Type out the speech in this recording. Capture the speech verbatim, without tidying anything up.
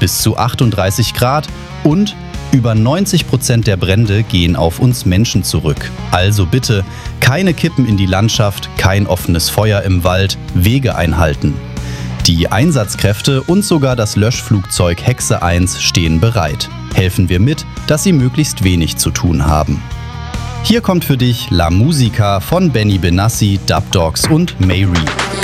bis zu achtunddreißig Grad und über neunzig Prozent der Brände gehen auf uns Menschen zurück. Also bitte keine Kippen in die Landschaft, kein offenes Feuer im Wald, Wege einhalten. Die Einsatzkräfte und sogar das Löschflugzeug Hexe eins stehen bereit. Helfen wir mit, dass sie möglichst wenig zu tun haben. Hier kommt für dich La Musica von Benny Benassi, Dubdogs und Mayri.